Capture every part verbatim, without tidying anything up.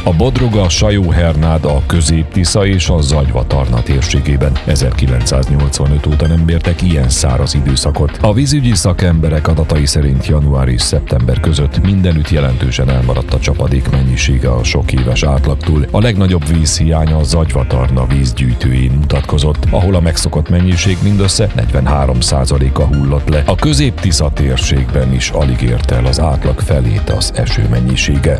A Bodrog, a Sajó-Hernád, a Közép-Tisza és a Zagyva-Tarna térségében ezerkilencszáznyolcvanöt óta nem bértek ilyen száraz időszakot. A vízügyi szakemberek adatai szerint január és szeptember között mindenütt jelentősen elmaradt a csapadék mennyisége a sok éves átlagtól. A legnagyobb vízhiány a Zagyva-Tarna vízgyűjtőjén mutatkozott, ahol a megszokott mennyiség mindössze negyvenhárom százaléka hullott le. A Közép-Tisza térségben is alig ért el az átlag felét az eső mennyisége.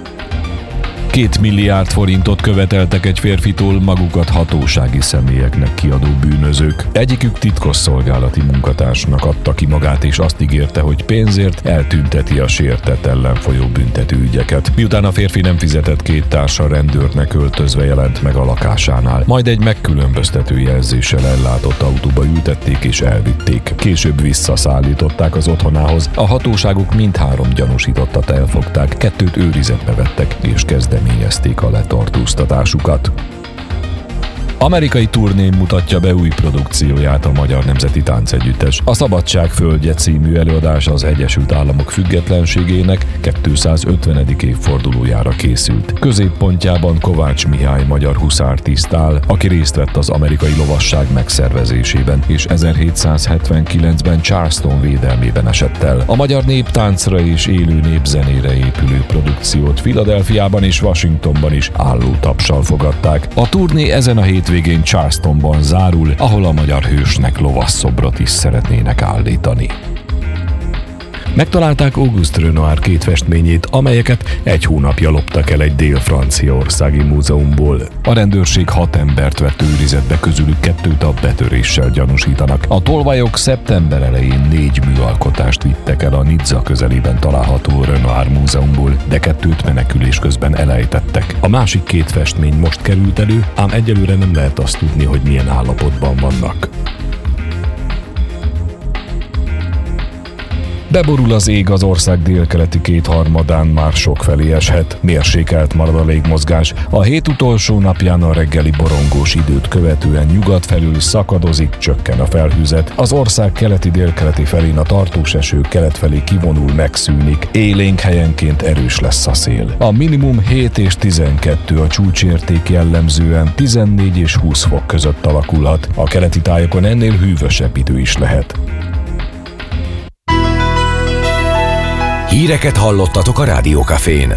Két milliárd forintot követeltek egy férfitól magukat hatósági személyeknek kiadó bűnözők. Egyikük titkosszolgálati munkatársnak adta ki magát, és azt ígérte, hogy pénzért eltünteti a sértett ellen folyó büntetőügyeket. Miután a férfi nem fizetett, két társa rendőrnek öltözve jelent meg a lakásánál. Majd egy megkülönböztető jelzéssel ellátott autóba ültették és elvitték. Később visszaszállították az otthonához. A hatóságok mindhárom gyanúsítottat elfogták, kettőt őrizetbe vettek és kezdeményezték a letartóztatásukat. Amerikai turnén mutatja be új produkcióját a Magyar Nemzeti Táncegyüttes. A Szabadság földje című előadás az Egyesült Államok függetlenségének kétszázötvenedik évfordulójára készült. Középpontjában Kovács Mihály magyar huszártiszt áll, aki részt vett az amerikai lovasság megszervezésében, és ezerhétszázhetvenkilencben Charleston védelmében esett el. A magyar néptáncra és élő népzenére épülő produkciót Philadelphiában és Washingtonban is álló tapssal fogadták. A turné ezen a hétvégén végén Charlestonban zárul, ahol a magyar hősnek lovasszobrot is szeretnének állítani. Megtalálták Auguste Renoir két festményét, amelyeket egy hónapja loptak el egy dél-franciaországi múzeumból. A rendőrség hat embert vett őrizetbe, közülük kettőt a betöréssel gyanúsítanak. A tolvajok szeptember elején négy műalkotást vittek el a Nizza közelében található Renoir múzeumból, de kettőt menekülés közben elejtettek. A másik két festmény most került elő, ám egyelőre nem lehet azt tudni, hogy milyen állapotban vannak. Beborul az ég, az ország délkeleti kétharmadán már sokfelé eshet, mérsékelt marad a légmozgás. A hét utolsó napján a reggeli borongós időt követően nyugat felül szakadozik, csökken a felhőzet. Az ország keleti-délkeleti felén a tartós eső kelet felé kivonul, megszűnik, élénk helyenként erős lesz a szél. A minimum hét és tizenkettő, a csúcsérték jellemzően tizennégy és húsz fok között alakulhat. A keleti tájokon ennél hűvösebb idő is lehet. Híreket hallottatok a Rádió Cafén.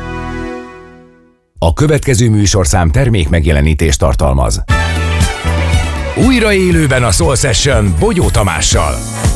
A következő műsorszám termék megjelenítést tartalmaz. Újra élőben a Soul Session Bogyó Tamással.